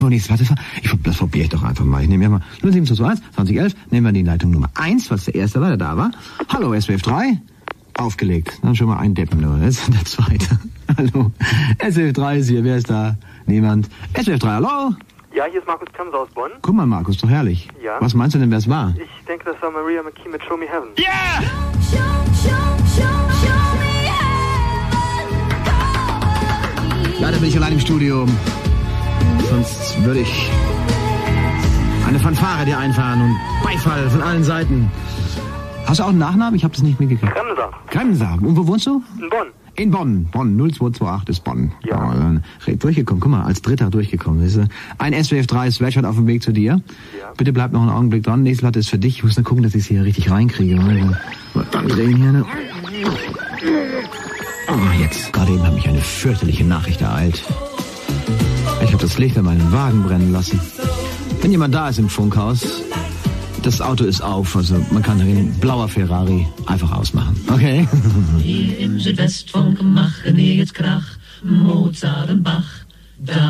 Das probiere ich doch einfach mal. Ich nehme ja mal 07221 2011, nehmen wir die Leitung Nummer 1, was der erste war, der da war. Hallo, SWF 3. Aufgelegt. Dann schon mal ein Deppen nur. Das ist der zweite. Hallo. SWF 3 ist hier. Wer ist da? Niemand. SWF 3, hallo? Ja, hier ist Markus Kamser aus Bonn. Guck mal, Markus, doch herrlich. Ja. Was meinst du denn, wer es war? Ich denke, das war Maria McKee mit Show Me Heaven. Yeah! Leider bin ich allein im Studio. Sonst würde ich eine Fanfare dir einfahren und Beifall von allen Seiten. Hast du auch einen Nachnamen? Ich habe das nicht mitgekriegt. Kremser. Und wo wohnst du? In Bonn. In Bonn. Bonn 0228 ist Bonn. Ja. Durchgekommen. Guck mal, als Dritter durchgekommen. Das ist ein SWF 3 Sweatshirt auf dem Weg zu dir. Ja. Bitte bleib noch einen Augenblick dran. Nächste Platte ist für dich. Ich muss nur gucken, dass ich es hier richtig reinkriege. Dann drehen hier, ne? Oh, jetzt. Gerade eben hat mich eine fürchterliche Nachricht ereilt. Ich habe das Licht an meinem Wagen brennen lassen. Wenn jemand da ist im Funkhaus, das Auto ist auf, also man kann den blauer Ferrari einfach ausmachen. Okay? Hier im Südwestfunk machen wir jetzt Krach, Mozart und Bach. Da